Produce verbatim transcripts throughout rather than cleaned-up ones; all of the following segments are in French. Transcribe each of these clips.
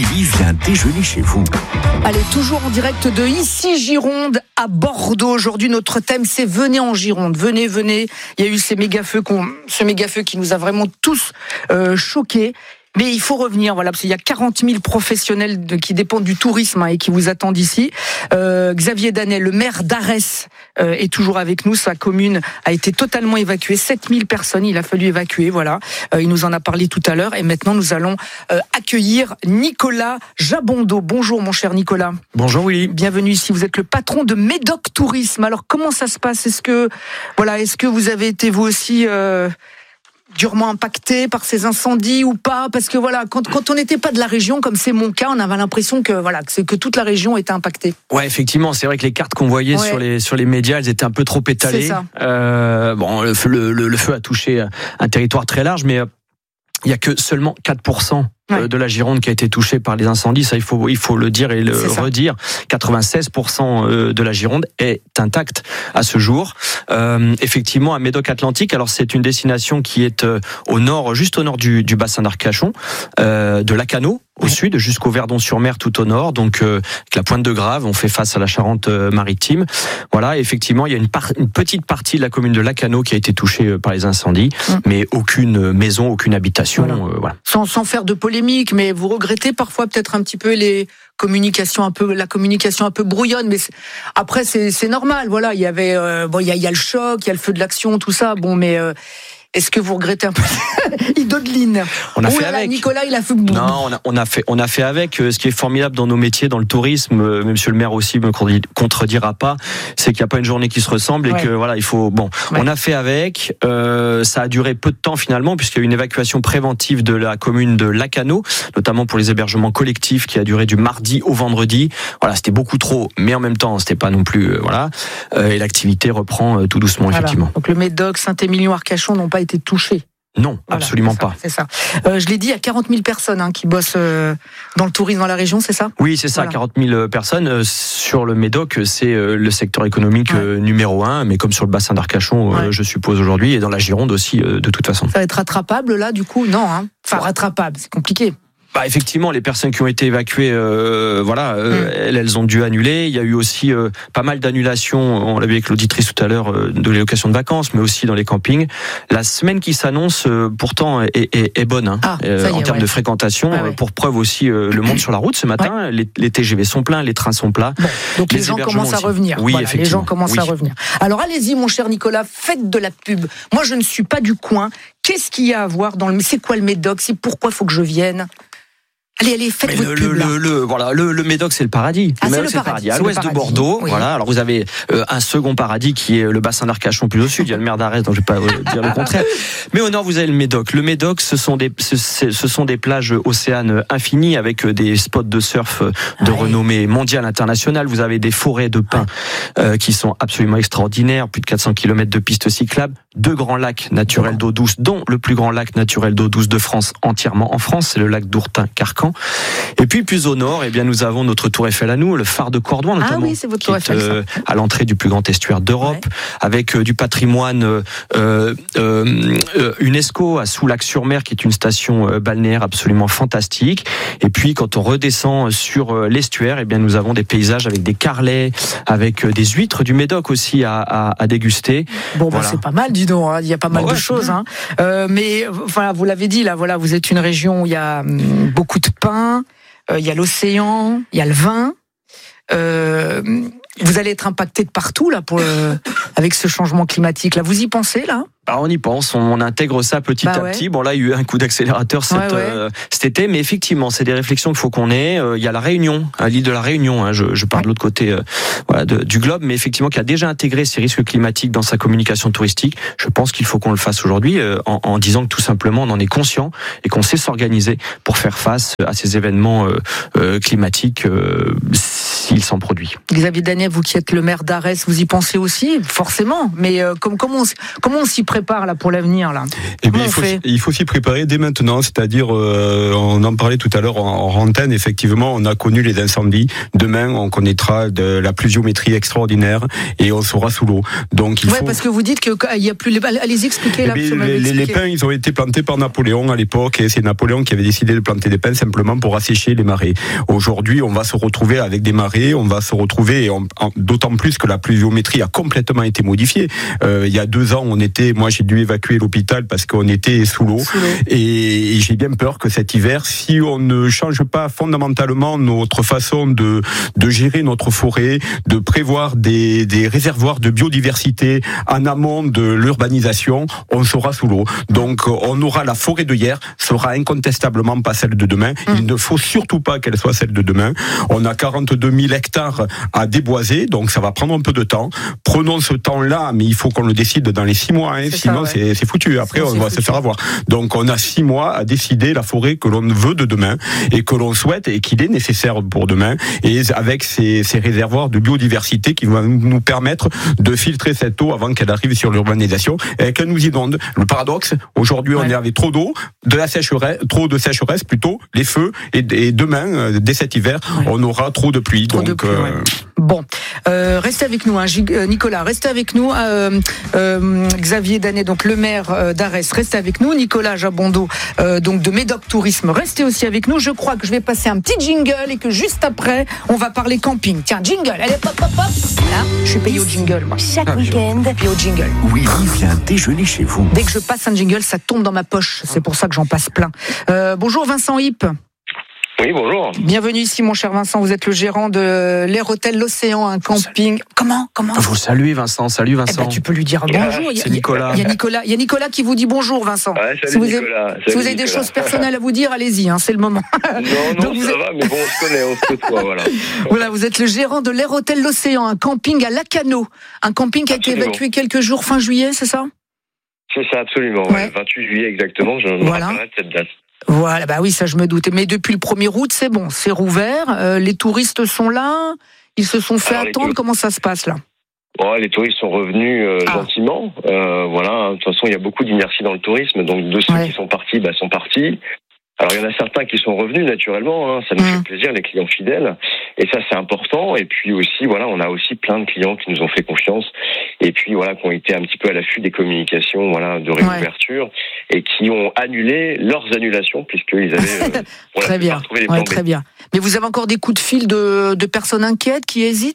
Il vient déjeuner chez vous. Allez, toujours en direct de ici Gironde à Bordeaux. Aujourd'hui, notre thème, c'est venez en Gironde. Venez, venez. Il y a eu ces méga feux, ce méga feu qui nous a vraiment tous euh, choqués. Mais il faut revenir, voilà, parce qu'il y a quarante mille professionnels de, qui dépendent du tourisme hein, et qui vous attendent ici. Euh, Xavier Danet, le maire d'Arès, euh, est toujours avec nous. Sa commune a été totalement évacuée. sept mille personnes, il a fallu évacuer, voilà. Euh, il nous en a parlé tout à l'heure. Et maintenant, nous allons euh, accueillir Nicolas Jabondo. Bonjour, mon cher Nicolas. Bonjour, Willy. Bienvenue ici. Vous êtes le patron de Médoc Tourisme. Alors, comment ça se passe ? Est-ce que, voilà, est-ce que vous avez été, vous aussi... Euh, durement impacté par ces incendies ou pas, parce que voilà, quand, quand on n'était pas de la région, comme c'est mon cas, on avait l'impression que voilà, que, c'est, que toute la région était impactée. Ouais, effectivement, c'est vrai que les cartes qu'on voyait ouais. sur les sur les médias, elles étaient un peu trop étalées. C'est ça. Euh, bon, le, le, le, le feu a touché un territoire très large, mais il y a que seulement quatre pour cent ouais. de la Gironde qui a été touchée par les incendies. Ça, il faut il faut le dire et le redire. quatre-vingt-seize pour cent de la Gironde est intacte à ce jour. Euh, effectivement, à Médoc-Atlantique, alors c'est une destination qui est euh, au nord, juste au nord du, du bassin d'Arcachon, euh, de Lacanau au ouais. sud, jusqu'au Verdon-sur-Mer tout au nord, donc euh, avec la Pointe de Grave, on fait face à la Charente-Maritime. Voilà, effectivement, il y a une, par- une petite partie de la commune de Lacanau qui a été touchée euh, par les incendies, mmh. mais aucune maison, aucune habitation. Voilà. Euh, voilà. Sans, sans faire de polémique, mais vous regrettez parfois peut-être un petit peu les communications un peu, la communication un peu brouillonne, mais c'est, après c'est, c'est normal. Voilà, il y avait, euh, bon, il y a, il y a le choc, il y a le feu de l'action, tout ça. Bon, mais euh, est-ce que vous regrettez un peu? Il dodeline. On a Ouh fait là là, avec. Nicolas, il a fait. Non, on a, on a fait, on a fait avec. Ce qui est formidable dans nos métiers, dans le tourisme, Monsieur le maire aussi me contredira pas, c'est qu'il n'y a pas une journée qui se ressemble et ouais. que voilà, il faut. Bon, ouais. on a fait avec. Euh, ça a duré peu de temps finalement, puisqu'il y a eu une évacuation préventive de la commune de Lacanau, notamment pour les hébergements collectifs, qui a duré du mardi au vendredi. Voilà, c'était beaucoup trop, mais en même temps, c'était pas non plus. Euh, voilà, euh, et l'activité reprend euh, tout doucement, voilà. effectivement. Donc le Médoc, Saint-Émilion, Arcachon n'ont pas été touchés. Non, voilà, absolument c'est ça, pas. C'est ça. Euh, je l'ai dit, il y a quarante mille personnes hein, qui bossent euh, dans le tourisme dans la région, c'est ça ? Oui, c'est ça, voilà. quarante mille personnes. Euh, sur le Médoc, c'est euh, le secteur économique ouais. euh, numéro un, mais comme sur le bassin d'Arcachon, euh, ouais. je suppose aujourd'hui, et dans la Gironde aussi, euh, de toute façon. Ça va être rattrapable là, du coup ? Non, hein. Enfin, ouais. rattrapable, c'est compliqué. Bah effectivement, les personnes qui ont été évacuées, euh, voilà, euh, mmh. elles, elles ont dû annuler. Il y a eu aussi euh, pas mal d'annulations. On l'a vu avec l'auditrice tout à l'heure euh, de les locations de vacances, mais aussi dans les campings. La semaine qui s'annonce, euh, pourtant, est, est, est bonne hein, ah, euh, en est, ouais. termes de fréquentation. Ah, ouais. Pour preuve aussi, euh, le monde sur la route ce matin. Ouais. Les, les T G V sont pleins, les trains sont plats. Bon, donc les, les gens commencent aussi. à revenir. Oui, voilà, effectivement. Les gens commencent oui. à revenir. Alors allez-y, mon cher Nicolas, faites de la pub. Moi, je ne suis pas du coin. Qu'est-ce qu'il y a à voir dans le... C'est quoi le Médoc ? C'est pourquoi il faut que je vienne ? Allez, allez, faites Mais votre le, pub, le, là. le, le, voilà, le, le Médoc, c'est le paradis. Ah, le c'est Médoc, le c'est le paradis. paradis. À c'est l'ouest le de Bordeaux, oui. voilà. Alors vous avez euh, un second paradis qui est le bassin d'Arcachon plus au sud. Il y a le maire d'Arès, donc je vais pas euh, dire le contraire. Mais au nord, vous avez le Médoc. Le Médoc, ce sont des, ce, ce sont des plages océanes infinies avec des spots de surf de ouais. renommée mondiale, internationale. Vous avez des forêts de pins ouais. euh, qui sont absolument extraordinaires. Plus de quatre cents kilomètres de pistes cyclables. Deux grands lacs naturels d'eau douce, dont le plus grand lac naturel d'eau douce de France, entièrement en France, c'est le lac d'Ourtin-Carcan. Et puis plus au nord, eh bien nous avons notre Tour Eiffel à nous, le phare de Cordouan notamment, ah oui, c'est votre Tour Eiffel, qui est euh, à l'entrée du plus grand estuaire d'Europe, ouais. avec euh, du patrimoine euh, euh, euh, UNESCO à Soulac-sur-Mer, qui est une station euh, balnéaire absolument fantastique. Et puis quand on redescend sur euh, l'estuaire, eh bien nous avons des paysages avec des carlets, avec euh, des huîtres du Médoc aussi à, à, à déguster. Bon, voilà. bah, c'est pas mal, dis donc. Hein. Il y a pas mal bah, ouais, de choses. Hein. Euh, mais enfin, vous l'avez dit là, voilà, vous êtes une région où il y a hum, beaucoup de pain. Il euh, y a l'océan, il y a le vin. Euh, vous allez être impacté de partout là pour le, avec ce changement climatique. Là, vous y pensez là ? Bah, on y pense, on intègre ça petit bah, à ouais. petit. Bon là, il y a eu un coup d'accélérateur cet, ouais, ouais. Euh, cet été, mais effectivement, c'est des réflexions qu'il faut qu'on ait. Euh, il y a la Réunion, à l'île de la Réunion. Hein, je, je parle ouais. de l'autre côté, euh, voilà, de, du globe, mais effectivement, qui a déjà intégré ces risques climatiques dans sa communication touristique. Je pense qu'il faut qu'on le fasse aujourd'hui, euh, en, en disant que tout simplement, on en est conscient et qu'on sait s'organiser pour faire face à ces événements euh, euh, climatiques euh, s'ils s'en produisent. Xavier Danet, vous qui êtes le maire d'Arès, vous y pensez aussi, forcément. Mais euh, comme, comment on, comment on s'y prépare ? prépare là pour l'avenir là. Eh bien, il faut, il faut s'y préparer dès maintenant, c'est-à-dire, euh, on en parlait tout à l'heure en, en antenne, effectivement, on a connu les incendies. Demain, on connaîtra de la pluviométrie extraordinaire et on sera sous l'eau. Donc, il ouais, faut... parce que vous dites qu'il y a plus. Allez-y, expliquez là. Eh bien, les, les, les pins, ils ont été plantés par Napoléon à l'époque, et c'est Napoléon qui avait décidé de planter des pins simplement pour assécher les marais. Aujourd'hui, on va se retrouver avec des marais, on va se retrouver, en, en, d'autant plus que la pluviométrie a complètement été modifiée. Euh, il y a deux ans, on était, moi j'ai dû évacuer l'hôpital parce qu'on était sous l'eau, sous l'eau. Et, et j'ai bien peur que cet hiver, si on ne change pas fondamentalement notre façon de, de gérer notre forêt, de prévoir des, des réservoirs de biodiversité en amont de l'urbanisation, on sera sous l'eau. Donc on aura la forêt de hier, sera incontestablement pas celle de demain. Mmh. Il ne faut surtout pas qu'elle soit celle de demain. On a quarante-deux mille hectares à déboiser, donc ça va prendre un peu de temps. Prenons ce temps-là, mais il faut qu'on le décide dans les six mois, hein, c'est sinon ça, ouais. c'est, c'est foutu. Après, c'est, on c'est va foutu. se faire avoir. Donc on a six mois à décider la forêt que l'on veut de demain et que l'on souhaite et qu'il est nécessaire pour demain, et avec ces, ces réservoirs de biodiversité qui vont nous permettre de filtrer cette eau avant qu'elle arrive sur l'urbanisation et qu'elle nous inonde. Le paradoxe, aujourd'hui ouais. on est avec trop d'eau, de la sécheresse, trop de sécheresse plutôt, les feux, et, et demain, dès cet hiver, ouais. on aura trop de pluie. Trop donc, de pluie, euh... ouais. Bon, euh, restez avec nous, hein, Nicolas, restez avec nous. Euh, euh, Xavier Danet, donc le maire euh, d'Arès, restez avec nous. Nicolas Jabondo, euh, donc de Médoc Tourisme, restez aussi avec nous. Je crois que je vais passer un petit jingle et que juste après, on va parler camping. Tiens, jingle, allez, pop, pop, pop. Là, je suis payé au jingle, moi. Chaque ah, week-end. Payé au jingle. Oui, vient déjeuner chez vous. Dès que je passe un jingle, ça tombe dans ma poche. C'est pour ça que j'en passe plein. Euh, bonjour Vincent Hipp. Oui, bonjour. Bienvenue ici, mon cher Vincent. Vous êtes le gérant de l'Air Hôtel L'Océan, un camping. Comment Comment Vous saluez, Vincent. Salut, Vincent. Eh ben, tu peux lui dire bonjour. C'est il y a, Nicolas. Il y a Nicolas. Il y a Nicolas qui vous dit bonjour, Vincent. Ouais, salut si vous Nicolas. avez, salut si vous avez Nicolas. des choses personnelles à vous dire, allez-y, hein, c'est le moment. Non, non, Donc, ça êtes... va, mais bon, on se connaît, on se côtoie, voilà. Voilà, vous êtes le gérant de l'Air Hôtel L'Océan, un camping à Lacano. Un camping qui a Absolument. été évacué quelques jours, fin juillet, c'est ça ? C'est ça, absolument. Ouais. Ouais, le vingt-huit juillet exactement, je me voilà. rappellerai de cette date. Voilà, bah oui, ça je me doutais. Mais depuis le premier août, c'est bon, c'est rouvert. Euh, les touristes sont là, ils se sont fait Alors, attendre. Touristes... Comment ça se passe là ? Ouais, les touristes sont revenus euh, ah. gentiment. Euh, voilà, de toute façon, il y a beaucoup d'inertie dans le tourisme, donc de ceux ouais. qui sont partis, bah, sont partis. Alors, il y en a certains qui sont revenus naturellement, hein, ça nous mmh. fait plaisir, les clients fidèles, et ça c'est important. Et puis aussi, voilà, on a aussi plein de clients qui nous ont fait confiance, et puis voilà, qui ont été un petit peu à l'affût des communications, voilà, de réouverture, ouais. et qui ont annulé leurs annulations puisqu'ils avaient euh, voilà, très bien, trouvé les plans ouais, très bien. Mais vous avez encore des coups de fil de, de personnes inquiètes qui hésitent ?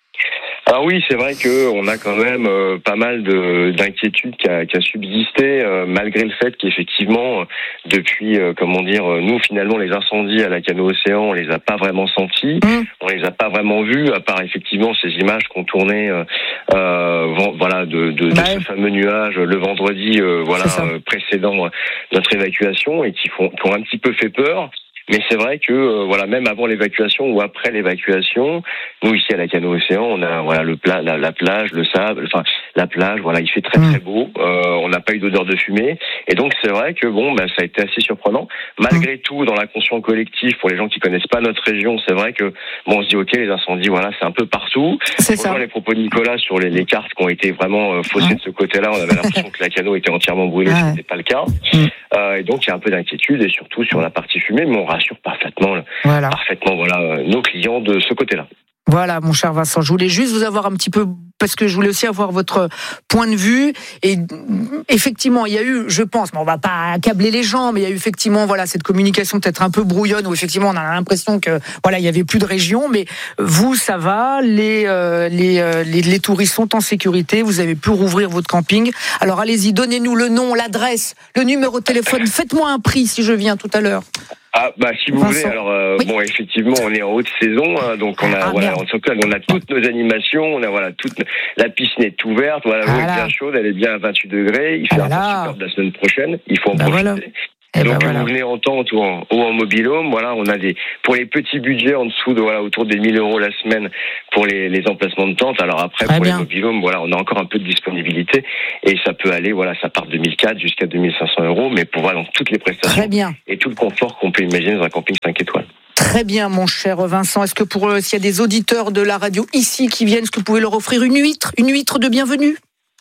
Alors oui, c'est vrai que on a quand même euh, pas mal de, d'inquiétudes qui a, qui a subsisté, euh, malgré le fait qu'effectivement, euh, depuis, euh, comment dire, euh, nous finalement les incendies à Lacano Océan, on les a pas vraiment sentis, mmh. on les a pas vraiment vus, à part effectivement ces images qu'on tournait, euh, euh, voilà, de, de, de bah ce fameux nuage le vendredi, euh, voilà, euh, précédant notre évacuation, et qui font, qui ont un petit peu fait peur. Mais c'est vrai que euh, voilà, même avant l'évacuation ou après l'évacuation, nous ici à Lacano Océan, on a voilà le pla- la, la plage, le sable, enfin la plage, voilà, il fait très très beau. Euh, on n'a pas eu d'odeur de fumée, et donc c'est vrai que bon, bah, ça a été assez surprenant. Malgré tout, dans l'inconscient collectif, pour les gens qui connaissent pas notre région, c'est vrai que bon, on se dit ok, les incendies, voilà, c'est un peu partout. C'est ça. Les propos de Nicolas sur les, les cartes qui ont été vraiment euh, faussées ouais. de ce côté-là, on avait l'impression que Lacano était entièrement brûlé, ouais. ce n'était pas le cas. Mm. Euh, et donc il y a un peu d'inquiétude, et surtout sur la partie fumée, mais on rassure parfaitement, voilà. parfaitement voilà, nos clients de ce côté-là. Voilà, mon cher Vincent, je voulais juste vous avoir un petit peu, parce que je voulais aussi avoir votre point de vue. Et effectivement, il y a eu, je pense, mais on va pas accabler les gens, mais il y a eu effectivement, voilà, cette communication peut-être un peu brouillonne, où effectivement on a l'impression que, voilà, il y avait plus de région. Mais vous, ça va, les euh, les, euh, les les touristes sont en sécurité. Vous avez pu rouvrir votre camping. Alors allez-y, donnez-nous le nom, l'adresse, le numéro de téléphone. Faites-moi un prix si je viens tout à l'heure. Ah bah si vous Vincent. voulez, alors euh, oui. bon effectivement on est en haute saison, hein, donc on a ah, voilà en tout cas on a toutes nos animations, on a voilà toute la piscine est ouverte, voilà, l'eau est bien chaude, elle est bien à vingt-huit degrés, il fait ah, un temps superbe la semaine prochaine, il faut en bah, profiter. Voilà. Et donc ben voilà. Vous venez en tente ou en, ou en mobil-home, voilà, on a des pour les petits budgets en dessous de voilà autour des mille euros la semaine pour les, les emplacements de tente. Alors après Très pour bien. les mobil-home, voilà, on a encore un peu de disponibilité et ça peut aller, voilà, ça part de mille quatre jusqu'à deux mille cinq cents euros, mais pour voilà toutes les prestations Très bien. et tout le confort qu'on peut imaginer dans un camping cinq étoiles. Très bien, mon cher Vincent. Est-ce que pour euh, s'il y a des auditeurs de la radio ici qui viennent, est-ce que vous pouvez leur offrir une huître, une huître de bienvenue?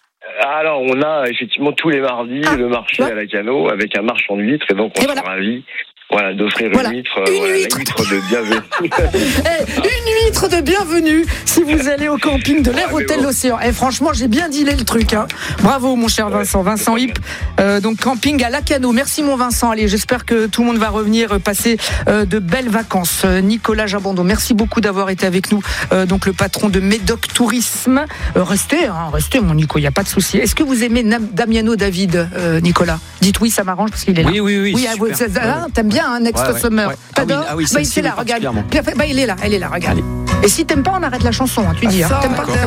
Alors, on a effectivement tous les mardis ah, le marché ouais. à la Cano avec un marchand d'huîtres et donc on est voilà. ravis. Voilà, d'offrir voilà. une huître, une voilà, huître. La huître de bienvenue. hey, une huître de bienvenue si vous allez au camping de l'Air ah, Hôtel bon. L'Océan. Et hey, franchement, j'ai bien dealé le truc. Hein. Bravo, mon cher Vincent. Ouais, Vincent Hip, euh, donc camping à Lacano. Merci, mon Vincent. Allez, j'espère que tout le monde va revenir passer euh, de belles vacances. Euh, Nicolas Jabando, merci beaucoup d'avoir été avec nous. Euh, donc le patron de Médoc Tourisme. Euh, restez, hein, restez, mon Nico. Il n'y a pas de souci. Est-ce que vous aimez Nam- Damiano David, euh, Nicolas? Dites oui, ça m'arrange parce qu'il est là. Oui, oui, oui. Oui, ah, ça, ah, t'aimes bien un hein, Next ouais, Summer. Ouais. T'adores ah oui, ah oui, bah, il est là, regarde. Bah, il est là, elle est là, regarde. Allez. Et si t'aimes pas, on arrête la chanson, hein, tu dis. Ah, hein. T'aimes pas,